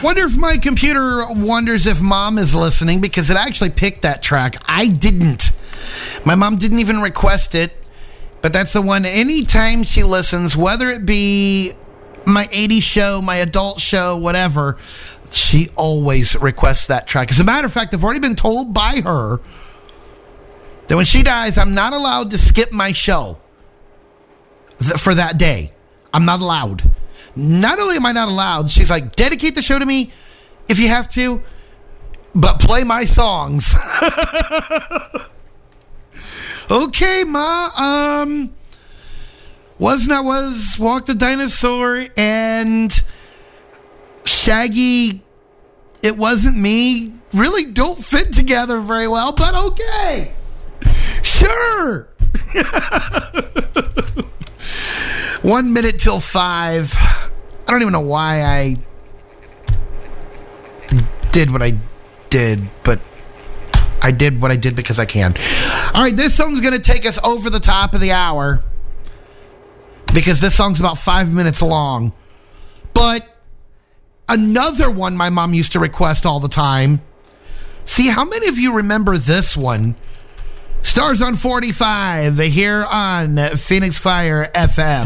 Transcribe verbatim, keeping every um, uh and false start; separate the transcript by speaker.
Speaker 1: Wonder if my computer wonders if Mom is listening, because it actually picked that track. I didn't. My mom didn't even request it, but that's the one. Anytime she listens, whether it be my eighties show, my adult show, whatever, she always requests that track. As a matter of fact, I've already been told by her that when she dies, I'm not allowed to skip my show th- for that day. I'm not allowed. Not only am I not allowed, she's like, dedicate the show to me if you have to, but play my songs. Okay, Ma. Um, was not was Walk the Dinosaur and Shaggy, It Wasn't Me really don't fit together very well, but okay. Sure. One minute till five. I don't even know why I did what I did, but I did what I did because I can. All right, this song's going to take us over the top of the hour because this song's about five minutes long. But another one my mom used to request all the time. See, how many of you remember this one? Stars on forty-five here on Phoenix Fire F M.